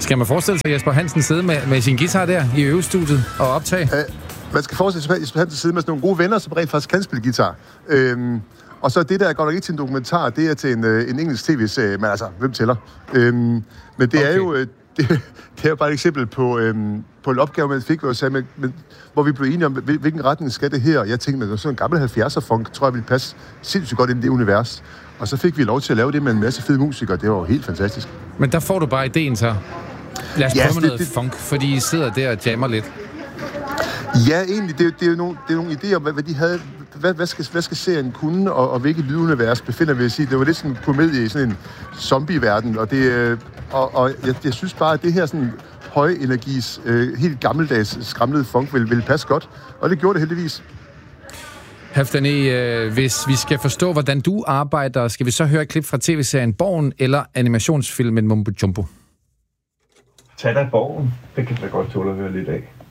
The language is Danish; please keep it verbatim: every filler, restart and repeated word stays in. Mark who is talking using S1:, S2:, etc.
S1: Skal man forestille sig Jesper Hansen sidde med, med sin guitar der i øvestudiet og optage?
S2: Uh, man skal forestille sig Jesper Hansen sidde med sådan nogle gode venner, som rent faktisk kan spille guitar. Øhm, og så det, der går nok ikke til en dokumentar, det er til en, en engelsk tv-serie, men altså, hvem tæller? Øhm, men det okay. er jo... Det, det er jo bare et eksempel på, øhm, på en opgave, man fik, hvor, med, med, hvor vi blev enige om, hvilken retning skal det her. Jeg tænkte, at sådan en gammel halvfjerdser-funk, tror jeg, ville passe sindssygt godt ind i det univers. Og så fik vi lov til at lave det med en masse fede musikere. Det var jo helt fantastisk.
S1: Men der får du bare ideen så. Lad os
S2: ja,
S1: prøve
S2: det,
S1: noget
S2: det,
S1: funk, fordi I sidder der og jammer lidt.
S2: Ja, egentlig. Det er, det er jo nogle, det er nogle idéer om, hvad, hvad de havde... Hvad, hvad, skal, hvad skal serien kunne, og, og hvilket lydunivers befinder vi os i? Det var lidt sådan en komedie i sådan en zombie-verden, og, det, og, og jeg, jeg synes bare, at det her sådan højenergis, øh, helt gammeldags skramlede funk vil, vil passe godt, og det gjorde det heldigvis.
S1: Halfdan E., øh, hvis vi skal forstå, hvordan du arbejder, skal vi så høre et klip fra tv-serien Borgen eller animationsfilmen Mumbo Jumbo?
S3: Tag dig Borgen. Det kan jeg godt tåle at høre lidt af.